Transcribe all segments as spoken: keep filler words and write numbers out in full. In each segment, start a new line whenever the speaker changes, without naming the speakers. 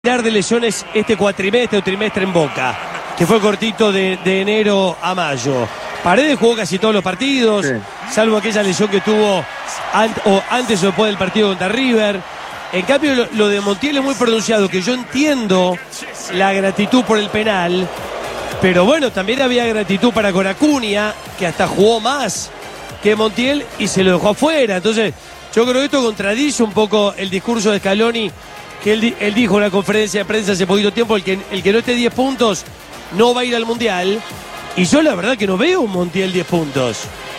de lesiones este cuatrimestre o trimestre en Boca, que fue cortito de, de enero a mayo. Paredes jugó casi todos los partidos, sí, salvo aquella lesión que tuvo an, o antes o después del partido contra River. En cambio, lo, lo de Montiel es muy pronunciado, que yo entiendo la gratitud por el penal, pero bueno, también había gratitud para con Acuña, que hasta jugó más que Montiel y se lo dejó afuera. Entonces, yo creo que esto contradice un poco el discurso de Scaloni, que él, él dijo en una conferencia de prensa hace poquito tiempo, el que, el que no esté diez puntos no va a ir al Mundial. Y yo la verdad que no veo un Montiel diez puntos.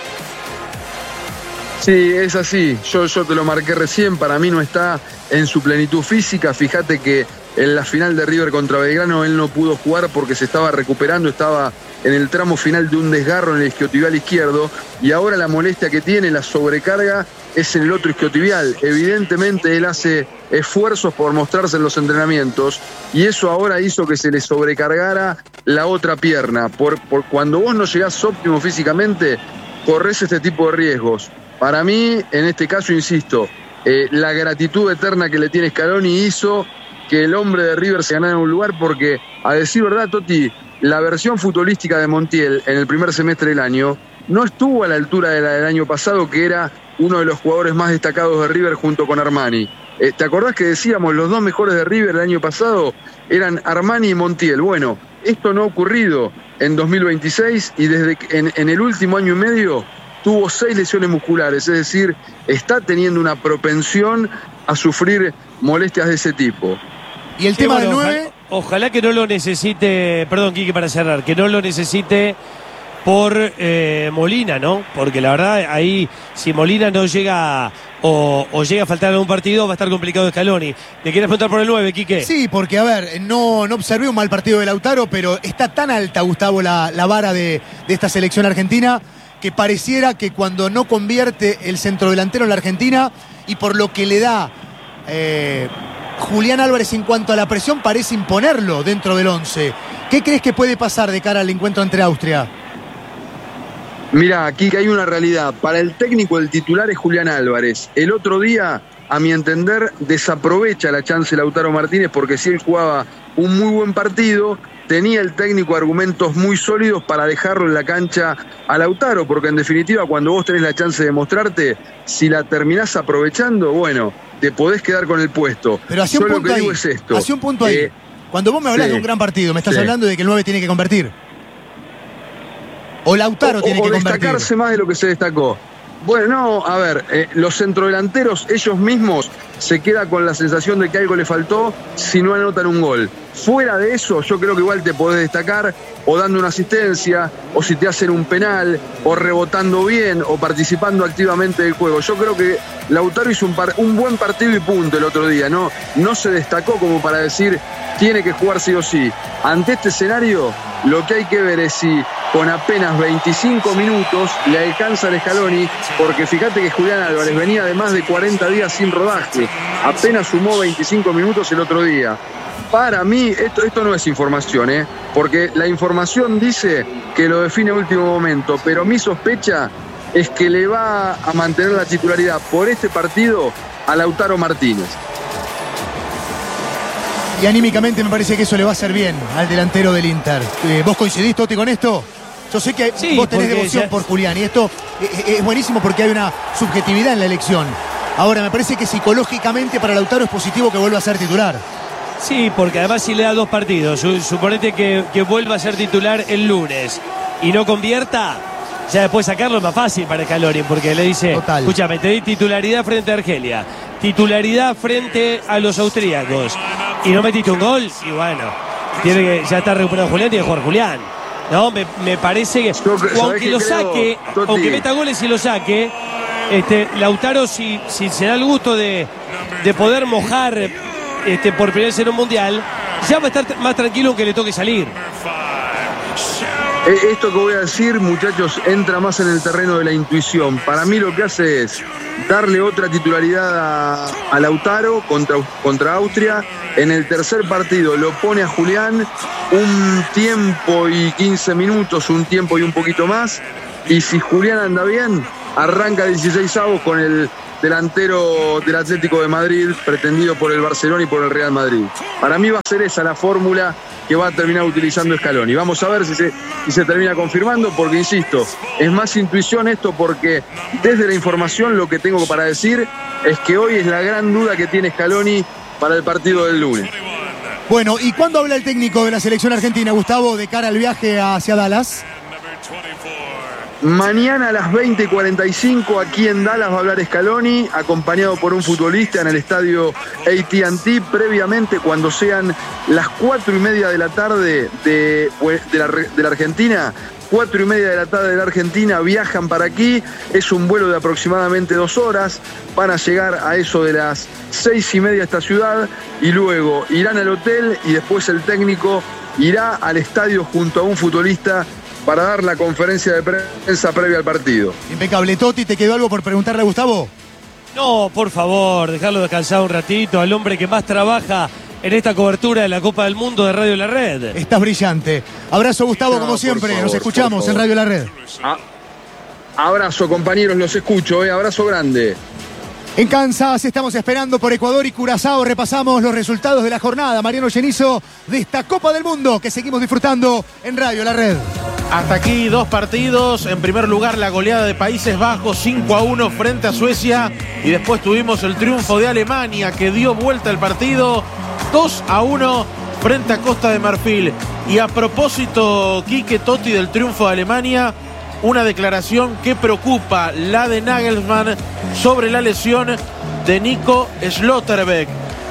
Sí, es así. Yo, yo te lo marqué recién. Para mí no está en su plenitud física. Fíjate que en la final de River contra Belgrano él no pudo jugar porque se estaba recuperando, estaba en el tramo final de un desgarro en el isquiotibial izquierdo, y ahora la molestia que tiene, la sobrecarga, es en el otro isquiotibial. Evidentemente él hace esfuerzos por mostrarse en los entrenamientos y eso ahora hizo que se le sobrecargara la otra pierna. Por, por cuando vos no llegás óptimo físicamente, corres este tipo de riesgos. Para mí, en este caso, insisto, eh, la gratitud eterna que le tiene Scaloni hizo que el hombre de River se ganara un lugar, porque, a decir verdad, Toti, la versión futbolística de Montiel en el primer semestre del año no estuvo a la altura de la del año pasado, que era uno de los jugadores más destacados de River junto con Armani. Eh, ¿Te acordás que decíamos los dos mejores de River el año pasado eran Armani y Montiel? Bueno, esto no ha ocurrido en dos mil veintiséis y desde que en, en el último año y medio tuvo seis lesiones musculares, es decir, está teniendo una propensión a sufrir molestias de ese tipo.
Y el
sí,
tema
bueno,
del nueve...
Ojalá, ojalá que no lo necesite, perdón, Quique, para cerrar, que no lo necesite por eh, Molina, ¿no? Porque la verdad, ahí, si Molina no llega o, o llega a faltar en algún partido, va a estar complicado Scaloni. ¿Le quieres preguntar por el nueve, Quique?
Sí, porque, a ver, no, no observé un mal partido de Lautaro, pero está tan alta, Gustavo, la, la vara de, de esta selección argentina, que pareciera que cuando no convierte el centrodelantero en la Argentina, y por lo que le da eh, Julián Álvarez en cuanto a la presión, parece imponerlo dentro del once. ¿Qué crees que puede pasar de cara al encuentro entre Austria?
Mirá, aquí que hay una realidad. Para el técnico, el titular es Julián Álvarez. El otro día, a mi entender, desaprovecha la chance Lautaro Martínez, porque si él jugaba un muy buen partido, tenía el técnico argumentos muy sólidos para dejarlo en la cancha a Lautaro, porque en definitiva, cuando vos tenés la chance de mostrarte, si la terminás aprovechando, bueno, te podés quedar con el puesto.
Pero hacia un
Yo
punto
lo que
ahí,
digo es esto.
hacia un punto ahí.
Eh,
Cuando vos me hablas
sí,
de un gran partido, me estás
sí.
hablando de que el nueve tiene que convertir. O Lautaro
o,
tiene
o
que convertir.
destacarse más de lo que se destacó. Bueno, no, a ver, eh, los centrodelanteros ellos mismos se quedan con la sensación de que algo le faltó si no anotan un gol. Fuera de eso, yo creo que igual te podés destacar o dando una asistencia, o si te hacen un penal, o rebotando bien, o participando activamente del juego. Yo creo que Lautaro hizo un, par, un buen partido y punto el otro día, ¿no? No se destacó como para decir tiene que jugar sí o sí. Ante este escenario, lo que hay que ver es si con apenas veinticinco minutos le alcanza a Scaloni, porque fíjate que Julián Álvarez venía de más de cuarenta días sin rodaje, apenas sumó veinticinco minutos el otro día. Para mí, esto, esto no es información, ¿eh? Porque la información dice que lo define a último momento, pero mi sospecha es que le va a mantener la titularidad por este partido a Lautaro Martínez.
Y anímicamente me parece que eso le va a hacer bien al delantero del Inter. Eh, ¿Vos coincidís, Toti, con esto? Yo sé que
sí,
vos tenés devoción
ya...
por Julián, y esto es, es buenísimo porque hay una subjetividad en la elección. Ahora, me parece que psicológicamente para Lautaro es positivo que vuelva a ser titular.
Sí, porque además si le da dos partidos, suponete que, que vuelva a ser titular el lunes y no convierta, ya después sacarlo es más fácil para Scaloni, porque le dice,
total,
escúchame, te di titularidad frente a Argelia, titularidad frente a los austríacos, y no metiste un gol, y bueno, tiene que, ya está recuperado Julián, tiene que jugar Julián. No, me, me parece que, o aunque lo saque, creo, aunque meta goles y lo saque, este, Lautaro, si, si se da el gusto de, de poder mojar este, por primera vez en un mundial, ya va a estar más tranquilo aunque le toque salir.
Esto que voy a decir, muchachos, entra más en el terreno de la intuición. Para mí lo que hace es darle otra titularidad a, a Lautaro contra, contra Austria. En el tercer partido lo pone a Julián un tiempo y quince minutos, un tiempo y un poquito más. Y si Julián anda bien, arranca dieciséis avos con el delantero del Atlético de Madrid, pretendido por el Barcelona y por el Real Madrid. Para mí va a ser esa la fórmula que va a terminar utilizando Scaloni. Vamos a ver si se, si se termina confirmando, porque insisto, es más intuición esto, porque desde la información lo que tengo para decir es que hoy es la gran duda que tiene Scaloni para el partido del lunes.
Bueno, ¿y cuándo habla el técnico de la selección argentina, Gustavo, de cara al viaje hacia Dallas?
Mañana a las veinte y cuarenta y cinco aquí en Dallas va a hablar Scaloni, acompañado por un futbolista en el estadio A T and T. Previamente, cuando sean las cuatro y media de la tarde de, de, la, de la Argentina, cuatro y media de la tarde de la Argentina, viajan para aquí. Es un vuelo de aproximadamente dos horas. Van a llegar a eso de las seis y media a esta ciudad y luego irán al hotel y después el técnico irá al estadio junto a un futbolista para dar la conferencia de prensa previa al partido.
Impecable. Toti, ¿te quedó algo por preguntarle a Gustavo?
No, por favor, dejarlo descansar un ratito al hombre que más trabaja en esta cobertura de la Copa del Mundo de Radio La Red.
Estás brillante. Abrazo, Gustavo, no, como siempre. Favor, nos escuchamos en Radio La Red.
Ah, abrazo, compañeros, los escucho. Eh. Abrazo grande.
En Kansas estamos esperando por Ecuador y Curazao. Repasamos los resultados de la jornada, Mariano Llenizo, de esta Copa del Mundo que seguimos disfrutando en Radio La Red.
Hasta aquí dos partidos. En primer lugar, la goleada de Países Bajos cinco a uno frente a Suecia. Y después tuvimos el triunfo de Alemania, que dio vuelta el partido dos a uno frente a Costa de Marfil. Y a propósito, Quique, Toti, del triunfo de Alemania, una declaración que preocupa, la de Nagelsmann sobre la lesión de Nico Schlotterbeck,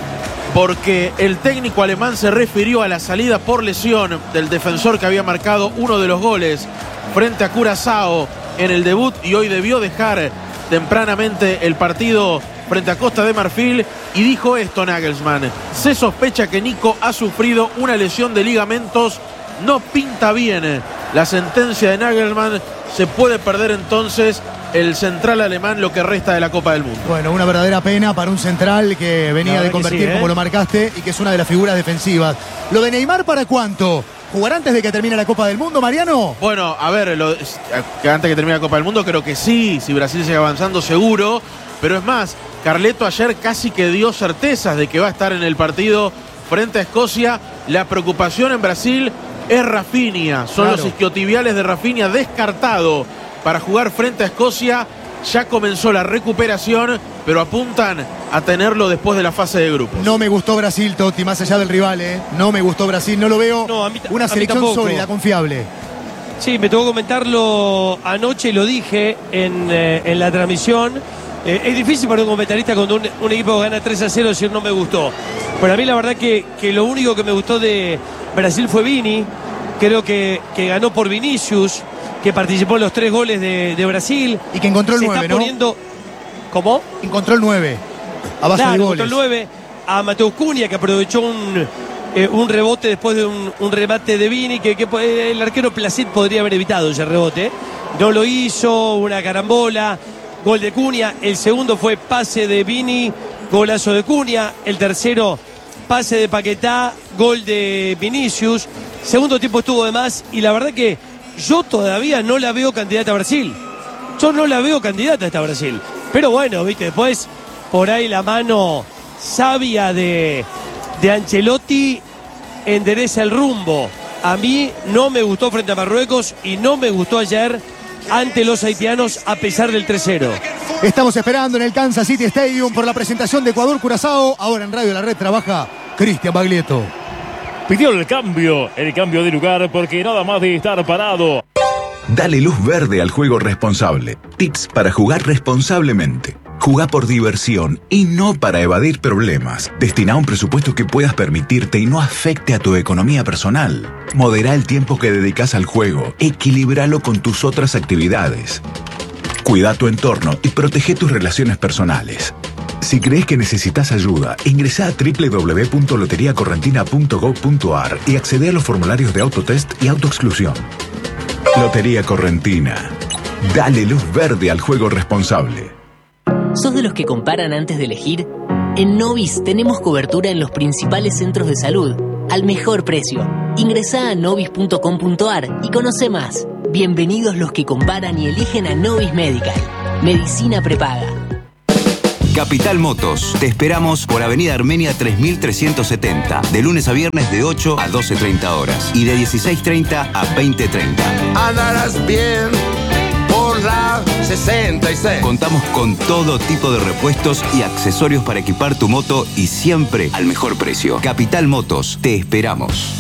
porque el técnico alemán se refirió a la salida por lesión del defensor que había marcado uno de los goles frente a Curazao en el debut y hoy debió dejar tempranamente el partido frente a Costa de Marfil, y dijo esto Nagelsmann: se sospecha que Nico ha sufrido una lesión de ligamentos, no pinta bien la sentencia de Nagelsmann, se puede perder entonces el central alemán lo que resta de la Copa del Mundo.
Bueno, una verdadera pena para un central que venía de convertir, sí, ¿eh? como lo marcaste, y que es una de las figuras defensivas. ¿Lo de Neymar para cuánto? ¿Jugar antes de que termine la Copa del Mundo, Mariano?
Bueno, a ver, lo, que antes de que termine la Copa del Mundo creo que sí, si Brasil sigue avanzando seguro, pero es más, Carleto ayer casi que dio certezas de que va a estar en el partido frente a Escocia. La preocupación en Brasil es Rafinha, son claro. los isquiotibiales de Rafinha, descartado para jugar frente a Escocia. Ya comenzó la recuperación, pero apuntan a tenerlo después de la fase de grupos.
No me gustó Brasil, Totti, más allá del rival, ¿eh? No me gustó Brasil, no lo veo no, a mí, una a selección sólida, confiable.
Sí, me tocó comentarlo anoche, lo dije en, eh, en la transmisión. Eh, es difícil para un comentarista cuando un, un equipo gana tres a cero decir no me gustó. Pero a mí la verdad que, que lo único que me gustó de Brasil fue Vini. Creo que, que ganó por Vinicius, que participó en los tres goles de, de Brasil.
Y que encontró el nueve, ¿no? Poniendo...
¿Cómo?
Encontró el nueve, a base
claro,
de goles.
Encontró el nueve. A Mateus Cunha, que aprovechó un, eh, un rebote después de un, un remate de Vini, que, que el arquero Placid podría haber evitado ese rebote. No lo hizo, una carambola, gol de Cunha. El segundo fue pase de Vini, golazo de Cunha. El tercero, pase de Paquetá, gol de Vinicius. Segundo tiempo estuvo de más y la verdad que yo todavía no la veo candidata a Brasil. Yo no la veo candidata a esta Brasil. Pero bueno, viste, después por ahí la mano sabia de, de Ancelotti endereza el rumbo. A mí no me gustó frente a Marruecos y no me gustó ayer ante los haitianos a pesar del tres cero.
Estamos esperando en el Kansas City Stadium por la presentación de Ecuador-Curazao. Ahora en Radio La Red trabaja Cristian Baglietto.
Pidió el cambio, el cambio de lugar, porque nada más de estar parado.
Dale luz verde al juego responsable. Tips para jugar responsablemente. Jugá por diversión y no para evadir problemas. Destina un presupuesto que puedas permitirte y no afecte a tu economía personal. Modera el tiempo que dedicas al juego. Equilíbralo con tus otras actividades. Cuida tu entorno y protege tus relaciones personales. Si crees que necesitas ayuda, ingresa a doble u doble u doble u punto lotería correntina punto gob punto ar y accede a los formularios de autotest y autoexclusión. Lotería Correntina. Dale luz verde al juego responsable.
¿Sos de los que comparan antes de elegir? En Novis tenemos cobertura en los principales centros de salud, al mejor precio. Ingresá a novis punto com punto ar y conoce más. Bienvenidos los que comparan y eligen a Novis Medical. Medicina prepaga.
Capital Motos. Te esperamos por Avenida Armenia tres mil trescientos setenta. De lunes a viernes de ocho a doce treinta horas. Y de dieciséis treinta a veinte treinta.
Andarás bien por la sesenta y seis.
Contamos con todo tipo de repuestos y accesorios para equipar tu moto y siempre al mejor precio. Capital Motos. Te esperamos.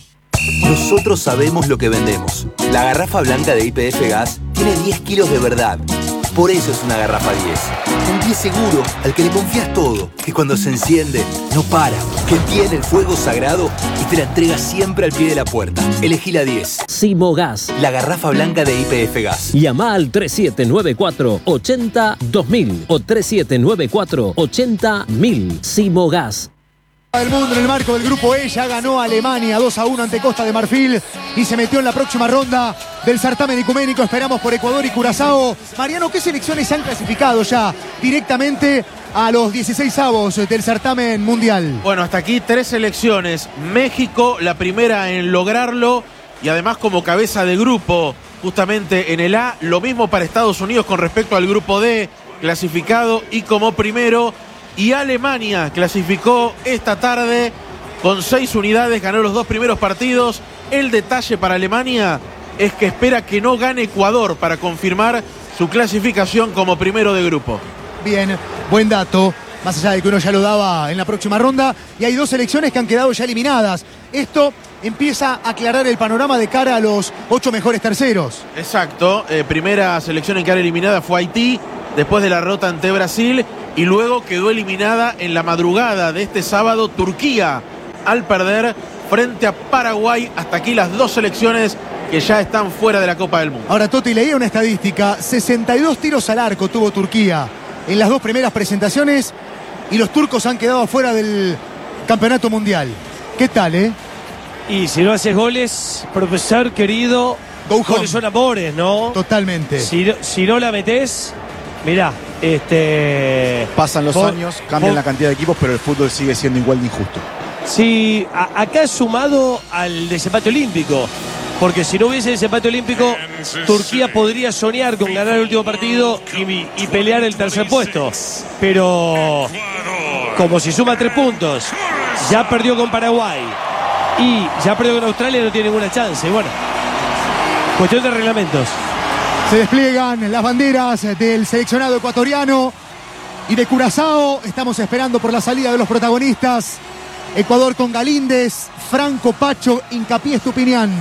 Nosotros sabemos lo que vendemos. La garrafa blanca de Y P F Gas tiene diez kilos de verdad. Por eso es una garrafa diez. Un diez seguro al que le confías todo. Que cuando se enciende, no para. Que tiene el fuego sagrado y te la entrega siempre al pie de la puerta. Elegí la diez.
Simogas.
La garrafa blanca de Y P F Gas.
Llama al tres siete nueve cuatro, ocho cero, dos mil o tres siete nueve cuatro, ocho cero, mil. Simogas.
El mundo en el marco del grupo E ya ganó a Alemania dos a uno ante Costa de Marfil y se metió en la próxima ronda del certamen ecuménico. Esperamos por Ecuador y Curazao. Mariano, ¿qué selecciones se han clasificado ya directamente a los dieciseisavos del certamen mundial?
Bueno, hasta aquí tres selecciones. México, la primera en lograrlo y además como cabeza de grupo justamente en el A. Lo mismo para Estados Unidos con respecto al grupo D, clasificado y como primero. Y Alemania clasificó esta tarde con seis unidades, ganó los dos primeros partidos. El detalle para Alemania es que espera que no gane Ecuador para confirmar su clasificación como primero de grupo.
Bien, buen dato, más allá de que uno ya lo daba en la próxima ronda. Y hay dos selecciones que han quedado ya eliminadas. Esto empieza a aclarar el panorama de cara a los ocho mejores terceros.
Exacto, eh, primera selección en quedar eliminada fue Haití, después de la derrota ante Brasil. Y luego quedó eliminada en la madrugada de este sábado Turquía al perder frente a Paraguay. Hasta aquí las dos selecciones que ya están fuera de la Copa del Mundo.
Ahora, Toti, leía una estadística. sesenta y dos tiros al arco tuvo Turquía en las dos primeras presentaciones y los turcos han quedado fuera del campeonato mundial. ¿Qué tal, eh?
Y si no haces goles, profesor querido, goles son amores, ¿no?
Totalmente.
Si no, si no la metés, mirá, este...
Pasan los
vos,
años, cambian
vos,
la cantidad de equipos, pero el fútbol sigue siendo igual de injusto.
Sí, a, acá es sumado al desempate olímpico, porque si no hubiese desempate olímpico, Turquía podría soñar con ganar el último partido y, y pelear el tercer puesto. Pero como si suma tres puntos, ya perdió con Paraguay y ya perdió con Australia, no tiene ninguna chance. Y bueno, cuestión de reglamentos.
Se despliegan las banderas del seleccionado ecuatoriano y de Curazao. Estamos esperando por la salida de los protagonistas. Ecuador con Galíndez, Franco, Pacho, Hincapié, Estupiñán,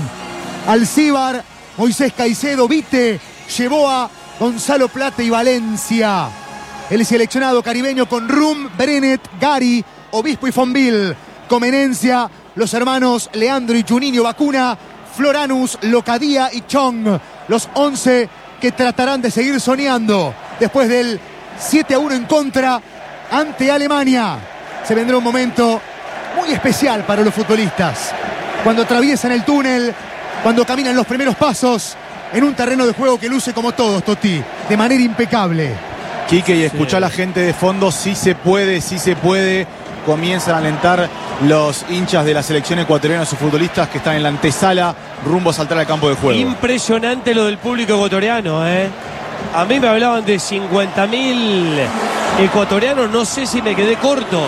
Alcíbar, Moisés Caicedo, Vite, Yeboa, Gonzalo Plata y Valencia. El seleccionado caribeño con Rum, Brenet, Gary, Obispo y Fonville. Comenencia, los hermanos Leandro y Juninho Vacuna, Floranus, Locadía y Chong. Los once que tratarán de seguir soñando después del siete a uno en contra ante Alemania. Se vendrá un momento muy especial para los futbolistas. Cuando atraviesan el túnel, cuando caminan los primeros pasos en un terreno de juego que luce como todos, Toti, de manera impecable.
Quique, y escuchá a la gente de fondo, sí se puede, sí se puede. Comienzan a alentar los hinchas de la selección ecuatoriana, sus futbolistas que están en la antesala rumbo a saltar al campo de juego.
Impresionante lo del público ecuatoriano, ¿eh? A mí me hablaban de cincuenta mil ecuatorianos, no sé si me quedé corto.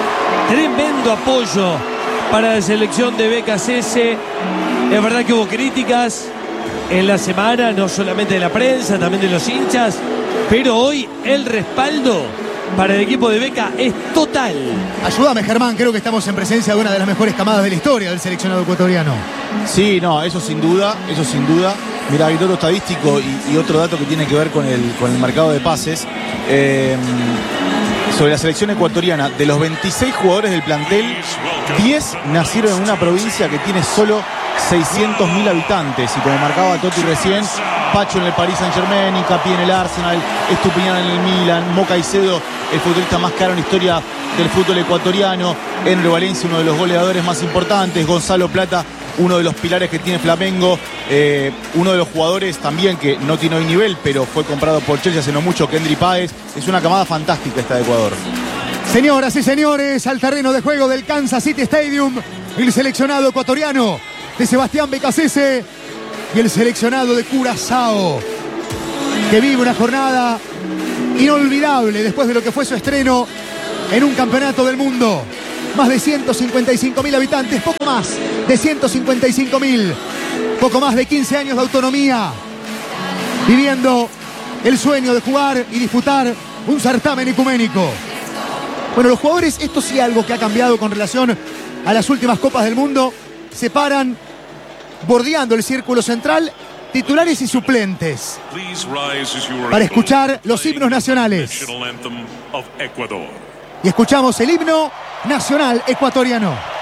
Tremendo apoyo para la selección de B K C S. Es verdad que hubo críticas en la semana, no solamente de la prensa, también de los hinchas, pero hoy el respaldo para el equipo de Beca es total.
Ayúdame, Germán, creo que estamos en presencia de una de las mejores camadas de la historia del seleccionado ecuatoriano.
Sí, no, eso sin duda, eso sin duda. Mira, hay otro estadístico y, y otro dato que tiene que ver con el, con el mercado de pases. Eh, sobre la selección ecuatoriana, de los veintiséis jugadores del plantel, diez nacieron en una provincia que tiene solo seiscientos mil habitantes. Y como marcaba Totti recién, Pacho en el Paris Saint-Germain, Hincapié en el Arsenal, Estupiñán en el Milan, Mo Caicedo, el futbolista más caro en la historia del fútbol ecuatoriano, Enre Valencia, uno de los goleadores más importantes, Gonzalo Plata, uno de los pilares que tiene Flamengo, eh, uno de los jugadores también que no tiene hoy nivel, pero fue comprado por Chelsea hace no mucho, Kendry Páez. Es una camada fantástica esta de Ecuador.
Señoras y señores, al terreno de juego del Kansas City Stadium, el seleccionado ecuatoriano de Sebastián Becasese y el seleccionado de Curazao, que vive una jornada inolvidable después de lo que fue su estreno en un campeonato del mundo. Más de ciento cincuenta y cinco mil habitantes, poco más de ciento cincuenta y cinco mil, poco más de quince años de autonomía, viviendo el sueño de jugar y disputar un certamen ecuménico. Bueno, los jugadores, esto sí algo que ha cambiado con relación a las últimas Copas del Mundo, se paran bordeando el círculo central, titulares y suplentes, para escuchar los himnos nacionales. Y escuchamos el himno nacional ecuatoriano.